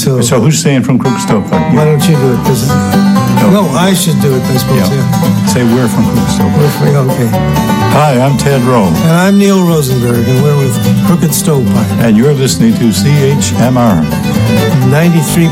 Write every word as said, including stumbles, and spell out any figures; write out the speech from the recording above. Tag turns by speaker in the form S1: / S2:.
S1: So,
S2: So who's saying from Crooked Stovepipe?
S1: why don't you do it? 'Cause- no, I should do it, I suppose,
S2: Yeah.
S1: yeah.
S2: Say we're from Crooked Stovepipe.
S1: Okay.
S2: Hi, I'm Ted Rowe,
S1: And I'm Neil Rosenberg, and we're with Crooked Stovepipe.
S2: and you're listening to C H M R.
S1: ninety-three